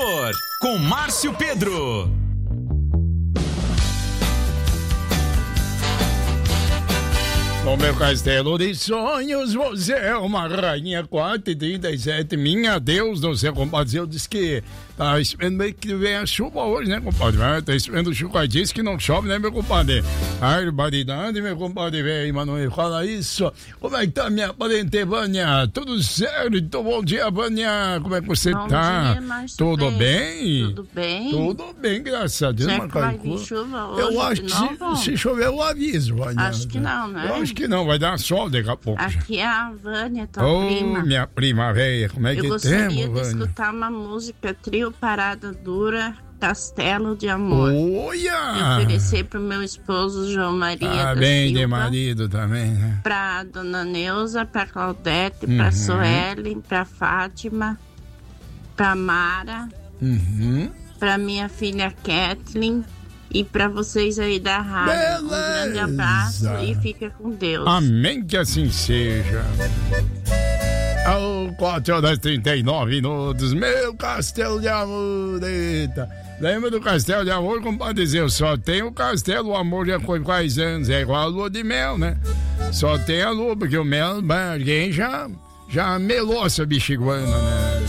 Doutor, com Márcio Pedro. No meu castelo de sonhos, você é uma rainha 4h37. Minha Deus do céu, compadre. Eu disse que tá esperando que vem a chuva hoje, né, compadre? Tá esperando chuva. Diz que não chove, né, meu compadre? Barbaridade, meu compadre, velho. Manoel, fala isso. Como é que tá minha parente, Vânia? Tudo certo? Bom dia, Vânia. Como é que você tá? Dia, Márcio. Tudo bem? Tudo bem? Tudo bem, graças a Deus. Será que vai vir chuva hoje? Eu acho que se chover eu aviso, Vânia. Acho que não, né? Eu acho que não, vai dar sol daqui a pouco. Aqui é a Vânia, tua prima. Minha prima velha, como é que Eu gostaria de Vânia? escutar uma música, Trio Parada Dura, Castelo de Amor. E Olha! oferecer pro meu esposo João Maria da bem Silva, de marido também, né? pra Dona Neuza, pra Claudete, pra Suelen, pra Fátima, pra Mara, pra minha filha Kathleen e pra vocês aí da rádio. Beleza. Um grande abraço e fica com Deus. Amém, que assim seja. Ao 4h39, meu Castelo de Amor. Eita. Lembra do Castelo de Amor, compadre? Eu só tenho o Castelo, o amor já foi quais anos? É igual a lua de mel, né? Só tem a lua, porque o mel, alguém já melou essa bexiguana, né?